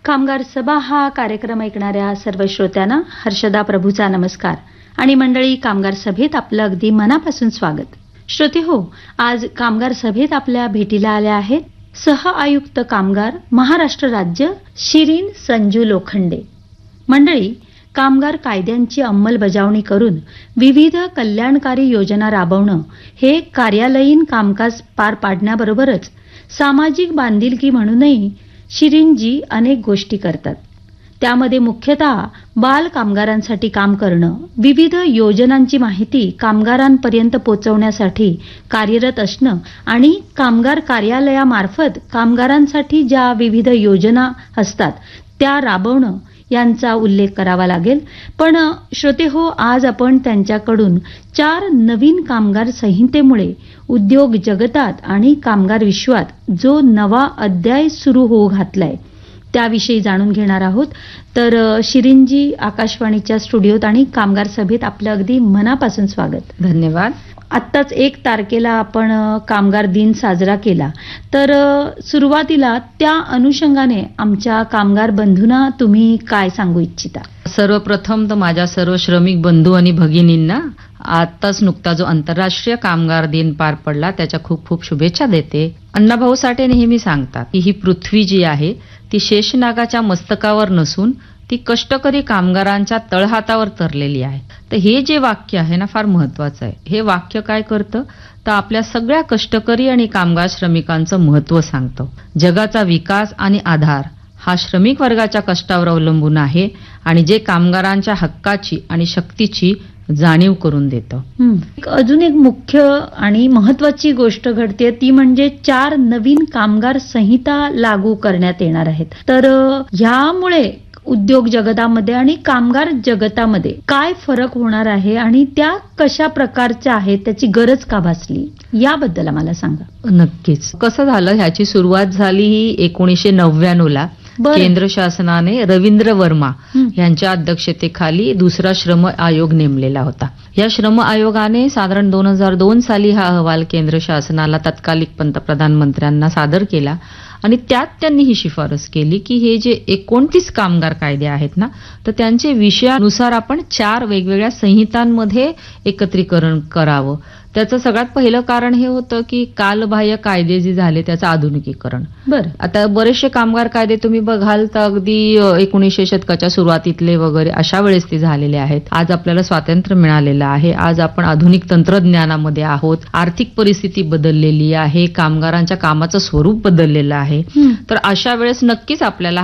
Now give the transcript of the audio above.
कामगार सभा हा कार्यक्रम ऐकणाऱ्या सर्व श्रोत्यांना हर्षदा प्रभूचा नमस्कार आणि मंडळी, कामगार सभेत आपलं अगदी मनापासून स्वागत. श्रोते हो, आज कामगार सभेत आपल्या भेटीला आल्या आहेत सह आयुक्त कामगार महाराष्ट्र राज्य शिरीन संजू लोखंडे. मंडळी, कामगार कायद्यांची अंमलबजावणी करून विविध कल्याणकारी योजना राबवणं हे कार्यालयीन कामकाज पार पाडण्याबरोबरच सामाजिक बांधिलकी म्हणूनही शिरीनजी अनेक गोष्टी करतात. त्यामध्ये मुख्यतः बाल कामगारांसाठी काम करणं, विविध योजनांची माहिती कामगारांपर्यंत पोहोचवण्यासाठी कार्यरत असणं आणि कामगार कार्यालयामार्फत कामगारांसाठी ज्या विविध योजना असतात त्या राबवणं यांचा उल्लेख करावा लागेल. पण श्रोते हो, आज आपण त्यांच्याकडून 4 नवीन कामगार संहितेमुळे उद्योग जगतात आणि कामगार विश्वात जो नवा अध्याय सुरू होऊ घातलाय त्याविषयी जाणून घेणार आहोत. तर शिरीनजी, आकाशवाणीच्या स्टुडिओत आणि कामगार सभेत आपलं अगदी मनापासून स्वागत. धन्यवाद. आत्ताच 1 तारखेला आपण कामगार दिन साजरा केला, तर सुरुवातीला त्या अनुषंगाने आमच्या कामगार बंधूंना तुम्ही काय सांगू इच्छिता? सर्वप्रथम तर माझ्या सर्व श्रमिक बंधू आणि भगिनींना आत्ताच नुकता जो आंतरराष्ट्रीय कामगार दिन पार पडला त्याच्या खूप खूप शुभेच्छा देते. अण्णाभाऊ साठे नेहमी सांगतात की ही पृथ्वी जी आहे ती शेषनागाच्या मस्तकावर नसून ती कष्टकरी कामगारांच्या तळहातावर तरलेली आहे. तर हे जे वाक्य आहे ना, फार महत्वाचं आहे. हे वाक्य काय करतं तर आपल्या सगळ्या कष्टकरी आणि कामगार श्रमिकांचं महत्व सांगतं. जगाचा विकास आणि आधार हा श्रमिक वर्गाच्या कष्टावर अवलंबून आहे आणि जे कामगारांच्या हक्काची आणि शक्तीची जाणीव करून देतं. अजून एक मुख्य आणि महत्वाची गोष्ट घडते ती म्हणजे 4 नवीन कामगार संहिता लागू करण्यात येणार आहेत. तर ह्यामुळे उद्योग जगतामध्ये आणि कामगार जगतामध्ये काय फरक होणार आहे आणि त्या कशा प्रकारच्या आहेत, त्याची गरज का भासली, याबद्दल आम्हाला सांगा. नक्कीच. कसं झालं, ह्याची सुरुवात झाली ही 1999 ला. केंद्र शासनाने रवींद्र वर्मा यांच्या अध्यक्षतेखाली दुसरा श्रम आयोग नेमलेला होता. या श्रम आयोगाने साधारण 2002 साली हा अहवाल केंद्र शासनाला तत्कालिक पंतप्रधान मंत्र्यांना सादर केला आणि त्यात त्यांनी ही शिफारस केली की हे जे 29 कामगार कायदे आहेत ना, तर त्यांचे विषयानुसार आपण 4 वेगवेगळ्या संहितांमध्ये एकत्रीकरण करावं. त्याचं सगळ्यात पहिलं कारण हे होतं की कालबाह्य कायदे जे झाले त्याचं आधुनिकीकरण. आता बरेचसे कामगार कायदे तुम्ही बघाल तर अगदी 1900 शतकाच्या सुरुवातीतले वगैरे अशा वेळेस ते झालेले आहेत. आज आपल्याला स्वातंत्र्य मिळालेलं आहे, आज आपण आधुनिक तंत्रज्ञानामध्ये आहोत, आर्थिक परिस्थिती बदललेली आहे, कामगारांच्या कामाचं स्वरूप बदललेलं आहे. तर अशा वेळेस नक्कीच आपल्याला